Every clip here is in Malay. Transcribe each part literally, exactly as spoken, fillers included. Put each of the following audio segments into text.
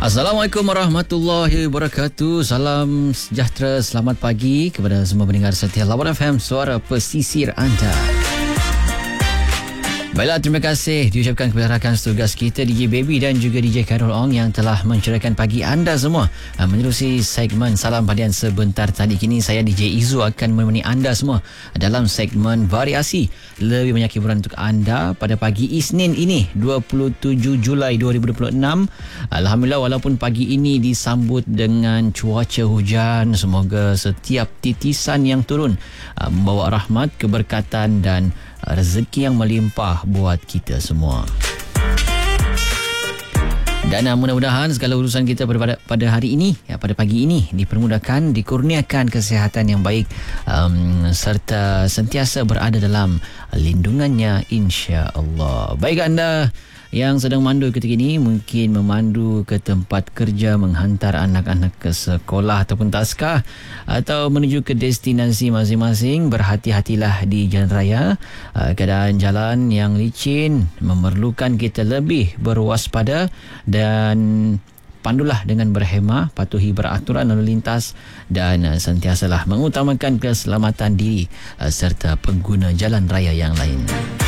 Assalamualaikum warahmatullahi wabarakatuh. Salam sejahtera, selamat pagi kepada semua pendengar setia Lawan F M, suara pesisir anda. Baiklah, terima kasih diucapkan kepada rakan setugas kita D J Baby dan juga D J Karol Ong yang telah mencerahkan pagi anda semua menerusi segmen Salam Padian sebentar tadi. Kini saya D J Izu akan menemani anda semua dalam segmen variasi lebih banyak hiburan untuk anda pada pagi Isnin ini dua puluh tujuh Julai dua ribu dua puluh enam. Alhamdulillah, walaupun pagi ini disambut dengan cuaca hujan, semoga setiap titisan yang turun membawa rahmat, keberkatan dan rezeki yang melimpah buat kita semua. Dan uh, mudah-mudahan segala urusan kita pada pada hari ini, ya, pada pagi ini dipermudahkan, dikurniakan kesihatan yang baik, um, serta sentiasa berada dalam lindungannya, insya-Allah. Baik anda yang sedang memandu ketika ini, mungkin memandu ke tempat kerja, menghantar anak-anak ke sekolah ataupun taskah, atau menuju ke destinasi masing-masing, berhati-hatilah di jalan raya. Keadaan jalan yang licin memerlukan kita lebih berwaspada dan pandulah dengan berhemah, patuhi peraturan lalu lintas dan sentiasalah mengutamakan keselamatan diri serta pengguna jalan raya yang lain.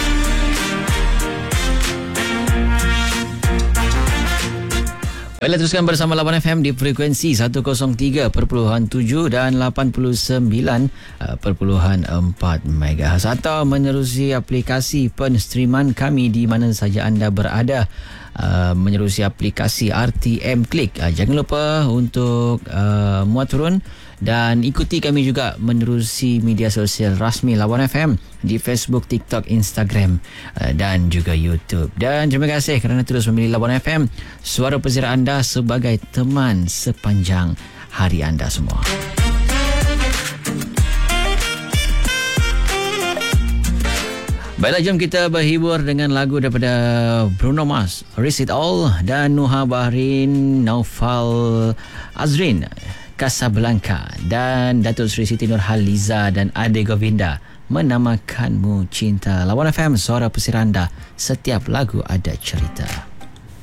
Baiklah, teruskan bersama Lawan F M di frekuensi seratus tiga perpuluhan tujuh dan lapan puluh sembilan perpuluhan empat megahertz, atau menerusi aplikasi penstreaman kami di mana saja anda berada, uh, menerusi aplikasi R T M Klik. Uh, jangan lupa untuk uh, muat turun dan ikuti kami juga menerusi media sosial rasmi Lawan F M di Facebook, TikTok, Instagram uh, dan juga YouTube. Dan terima kasih kerana terus memilih Lawan F M, suara pesisir anda sebagai teman sepanjang hari anda semua. Baiklah, jom kita berhibur dengan lagu daripada Bruno Mars, Risk It All, dan Nuha Bahrin, Naufal Azrin, Casablanca, dan Datuk Seri Siti Nurhaliza dan Ade Govinda, Menamakanmu Cinta. Lawan F M, suara pesisir anda, setiap lagu ada cerita.